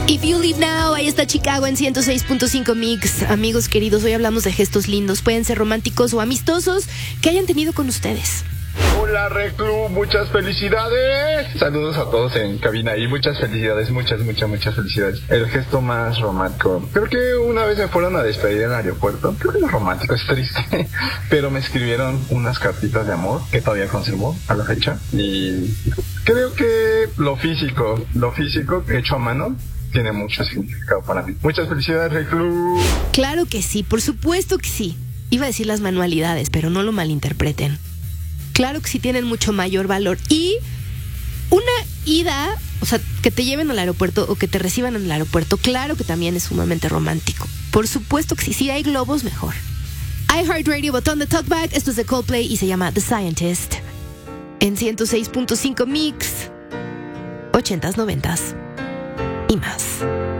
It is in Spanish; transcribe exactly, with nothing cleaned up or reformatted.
If You Leave Now, ahí está Chicago en ciento seis punto cinco Mix. Amigos queridos, hoy hablamos de gestos lindos, pueden ser románticos o amistosos, que hayan tenido con ustedes. Hola Reclu, muchas felicidades. Saludos a todos en cabina y muchas felicidades, muchas, muchas, muchas felicidades. El gesto más romántico. Creo que una vez me fueron a despedir en el aeropuerto. Creo que no es romántico, es triste. Pero me escribieron unas cartitas de amor que todavía conservo a la fecha. Y creo que lo físico, lo físico hecho a mano tiene mucho significado para mí. Muchas felicidades, Reclu. Claro que sí, por supuesto que sí. Iba a decir las manualidades, pero no lo malinterpreten. Claro que sí tienen mucho mayor valor. Y una ida, o sea, que te lleven al aeropuerto o que te reciban en el aeropuerto, claro que también es sumamente romántico. Por supuesto que sí, si hay globos, mejor. iHeartRadio, botón de talkback. Esto es de Coldplay y se llama The Scientist. En ciento seis punto cinco Mix. ochentas, noventas y más.